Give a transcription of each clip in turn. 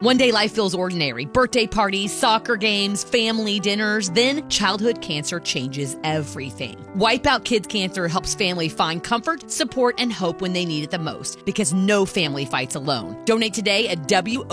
One day life feels ordinary. Birthday parties, soccer games, family dinners. Then childhood cancer changes everything. Wipeout Kids Cancer helps family find comfort, support, and hope when they need it the most, because no family fights alone. Donate today at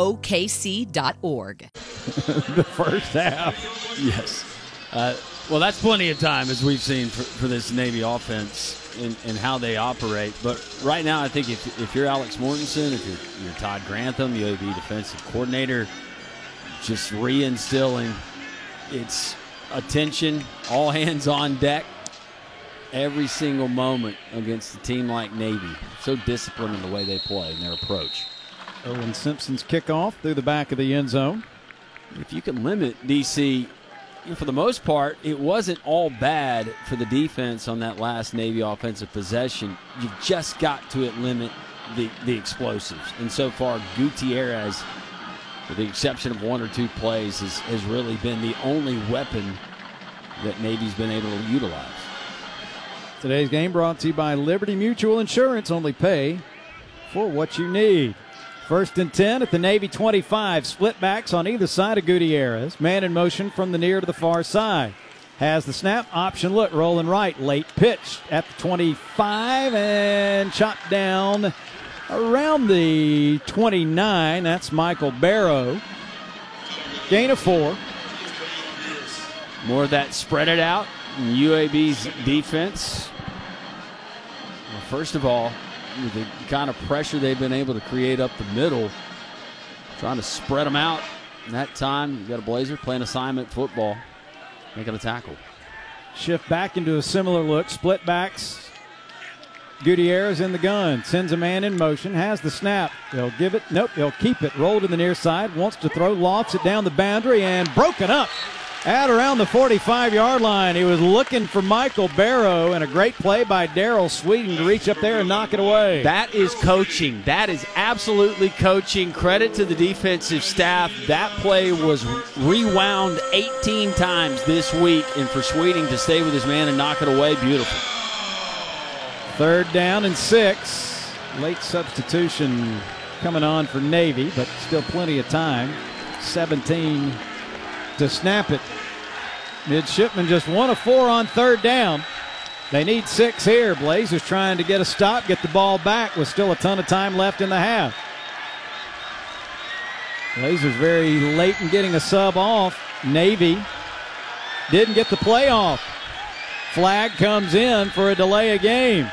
WOKC.org. The first half. Yes. Well, that's plenty of time, as we've seen, for this Navy offense and how they operate. But right now, I think if you're Alex Mortensen, if you're Todd Grantham, UAB defensive coordinator, just reinstilling, it's attention, all hands on deck, every single moment against a team like Navy. So disciplined in the way they play and their approach. Owen Simpson's kickoff through the back of the end zone. If you can limit DC, for the most part, it wasn't all bad for the defense on that last Navy offensive possession. You've just got to limit the explosives. And so far, Gutierrez, with the exception of one or two plays, has really been the only weapon that Navy's been able to utilize. Today's game brought to you by Liberty Mutual Insurance. Only pay for what you need. 1st and 10 at the Navy 25. Split backs on either side of Gutierrez. Man in motion from the near to the far side. Has the snap. Option look. Rolling right. Late pitch at the 25 and chopped down around the 29. That's Michael Barrow. Gain of 4. More of that spread it out. UAB's defense. Well, first of all, with the kind of pressure they've been able to create up the middle, trying to spread them out. And that time, you got a Blazer playing assignment football, making a tackle. Shift back into a similar look. Split backs. Gutierrez in the gun. Sends a man in motion. Has the snap. They'll give it. Nope, they'll keep it. Roll to the near side. Wants to throw. Lofts it down the boundary and broken up at around the 45-yard line. He was looking for Michael Barrow, and a great play by Daryl Sweeting to reach up there and knock it away. That is coaching. That is absolutely coaching. Credit to the defensive staff. That play was rewound 18 times this week, and for Sweeting to stay with his man and knock it away, beautiful. 3rd down and 6. Late substitution coming on for Navy, but still plenty of time. 17 to snap it. Midshipman just 1 of 4 on 3rd down. They need 6 here. Blazers trying to get a stop, get the ball back with still a ton of time left in the half. Blazers very late in getting a sub off. Navy didn't get the play off. Flag comes in for a delay of game.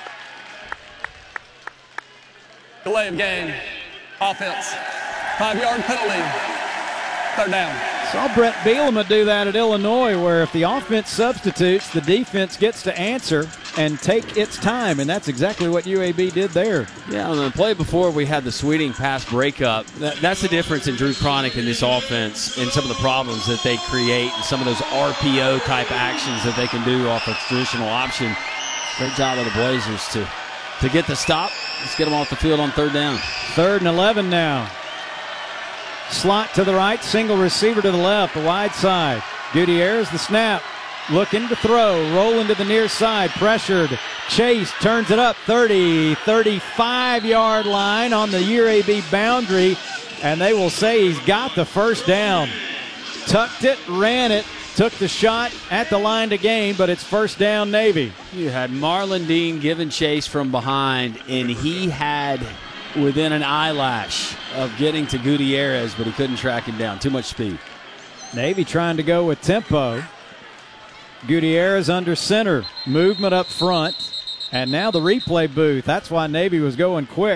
Delay of game. Offense. 5-yard penalty. 3rd down. Saw Brett Bielema do that at Illinois, where if the offense substitutes, the defense gets to answer and take its time, and that's exactly what UAB did there. Yeah, on the play before we had the Sweeting pass breakup. That's the difference in Drew Cronick in this offense and some of the problems that they create and some of those RPO-type actions that they can do off a traditional option. Great job of the Blazers to get the stop. Let's get them off the field on 3rd down. 3rd and 11 now. Slot to the right, single receiver to the left, the wide side. Gutierrez, the snap, looking to throw, rolling to the near side, pressured. Chase turns it up 30, 35-yard line on the UAB boundary, and they will say he's got the 1st down. Tucked it, ran it, took the shot at the line to gain, but it's 1st down Navy. You had Marlon Dean giving chase from behind, and he had within an eyelash of getting to Gutierrez, but he couldn't track him down. Too much speed. Navy trying to go with tempo. Gutierrez under center. Movement up front. And now the replay booth. That's why Navy was going quick.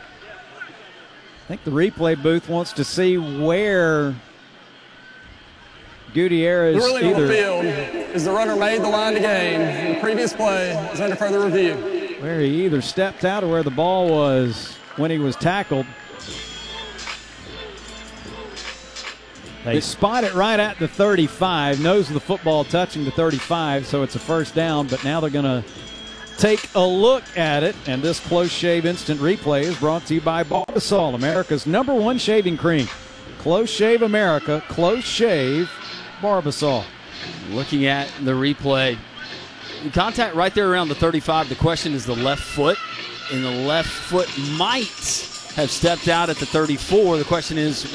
I think the replay booth wants to see where Gutierrez The ruling on the field is the runner made the line to gain. And the previous play is under further review. Where he either stepped out or where the ball was when he was tackled. They spot it right at the 35. Nose of the football touching the 35, so it's a 1st down. But now they're going to take a look at it. And this close shave instant replay is brought to you by Barbasol, America's #1 shaving cream. Close Shave America, Close Shave Barbasol. Looking at the replay, contact right there around the 35. The question is the left foot, and the left foot might have stepped out at the 34. The question is,